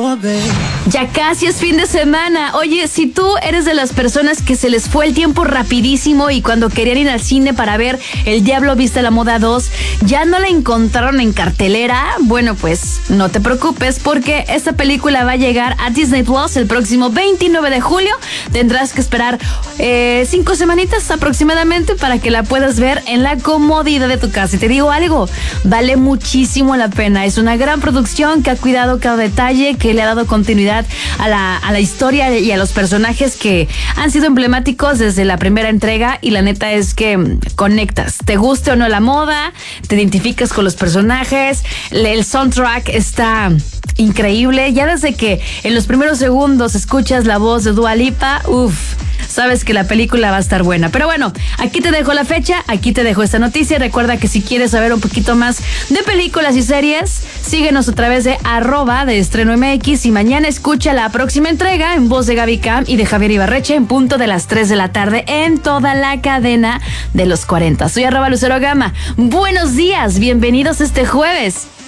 Ya casi es fin de semana. Oye, si tú eres de las personas que se les fue el tiempo rapidísimo y cuando querían ir al cine para ver El Diablo Viste la Moda 2, ya no la encontraron en cartelera, bueno, pues no te preocupes porque esta película va a llegar a Disney Plus el próximo 29 de julio. Tendrás que esperar 5 semanitas aproximadamente para que la puedas ver en la comodidad de tu casa. Y te digo algo, vale muchísimo la pena. Es una gran producción que ha cuidado cada detalle, que le ha dado continuidad a la historia y a los personajes que han sido emblemáticos desde la primera entrega, y la neta es que conectas, te guste o no la moda, te identificas con los personajes. El soundtrack está increíble, ya desde que en los primeros segundos escuchas la voz de Dua Lipa, sabes que la película va a estar buena. Pero bueno, aquí te dejo la fecha, aquí te dejo esta noticia. Recuerda que si quieres saber un poquito más de películas y series, síguenos a través de @deestreno.mx y mañana escucha la próxima entrega en voz de Gaby Cam y de Javier Ibarreche en punto de las 3 de la tarde en toda la cadena de los 40. Soy @Lucero Gama. Buenos días, bienvenidos este jueves.